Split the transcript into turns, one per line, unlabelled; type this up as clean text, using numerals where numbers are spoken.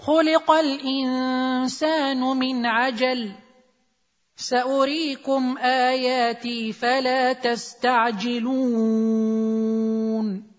خلق الإنسان من عجل سأريكم آياتي فلا تستعجلون